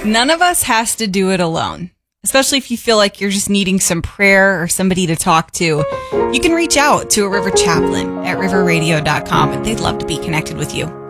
None of us has to do it alone, especially if you feel like you're just needing some prayer or somebody to talk to. You can reach out to a River Chaplain at riverradio.com, and they'd love to be connected with you.